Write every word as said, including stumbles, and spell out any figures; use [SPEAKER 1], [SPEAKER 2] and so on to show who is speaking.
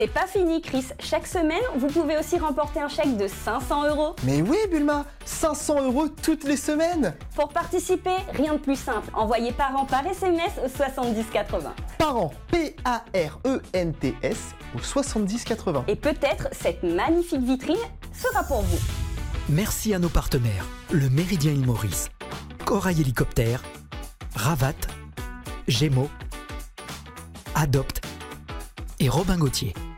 [SPEAKER 1] C'est pas fini, Chris. Chaque semaine, vous pouvez aussi remporter un chèque de cinq cents euros.
[SPEAKER 2] Mais oui, Bulma, cinq cents euros toutes les semaines.
[SPEAKER 1] Pour participer, rien de plus simple. Envoyez parents par S M S au soixante-dix quatre-vingts.
[SPEAKER 2] Parents, P A R E N T S, au soixante-dix quatre-vingts.
[SPEAKER 1] Et peut-être cette magnifique vitrine sera pour vous.
[SPEAKER 3] Merci à nos partenaires, le Méridien Île Maurice, Corail Hélicoptère, Ravat, Gémeaux, Adopt et Robin Gauthier.